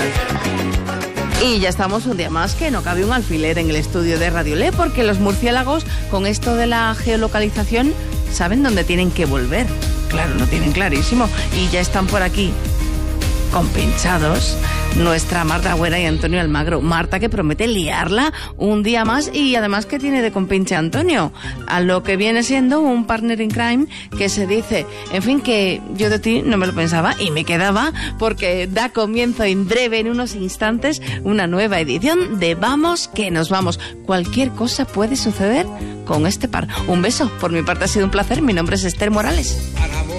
Y ya estamos un día más que no cabe un alfiler en el estudio de Radio Le, porque los murciélagos, con esto de la geolocalización, saben dónde tienen que volver. Claro, lo tienen clarísimo. Y ya están por aquí, compinchados, nuestra Marta Agüera y Antonio Almagro. Marta, que promete liarla un día más, y además que tiene de compinche a Antonio, a lo que viene siendo un partner in crime que se dice. En fin, que yo de ti no me lo pensaba y me quedaba, porque da comienzo en breve, en unos instantes, una nueva edición de Vamos que nos vamos. Cualquier cosa puede suceder con este par. Un beso, por mi parte ha sido un placer. Mi nombre es Esther Morales.